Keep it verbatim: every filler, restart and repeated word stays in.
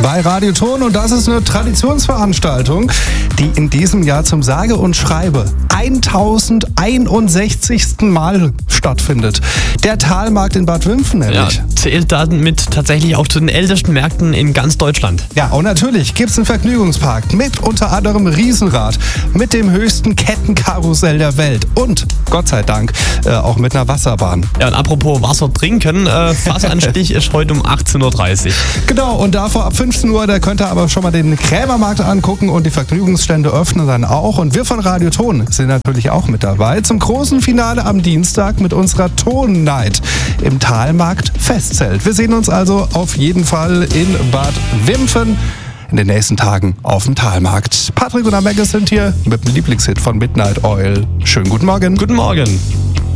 bei Radio Ton und das ist eine Traditionsveranstaltung, die in diesem Jahr zum sage und schreibe tausendeinundsechzigsten Mal stattfindet. Der Talmarkt in Bad Wimpfen nämlich. Ja, zählt damit tatsächlich auch zu den ältesten Märkten in ganz Deutschland. Ja, und natürlich gibt es einen Vergnügungspark mit unter anderem Riesenrad, mit dem höchsten Kettenkarussell der Welt und, Gott sei Dank, äh, auch mit einer Wasserbahn. Ja, und apropos Wasser trinken, äh, Fassanstich ist heute um achtzehn Uhr dreißig. Genau, und davor ab fünfzehn Uhr, da könnt ihr aber schon mal den Krämermarkt angucken und die Vergnügungsstände öffnen dann auch. Und wir von Radio Ton sind natürlich auch mit dabei zum großen Finale am Dienstag mit unserer Ton-Night im Talmarkt Festzelt. Wir sehen uns also auf jeden Fall in Bad Wimpfen in den nächsten Tagen auf dem Talmarkt. Patrick und Amegge sind hier mit dem Lieblingshit von Midnight Oil. Schönen guten Morgen. Guten Morgen.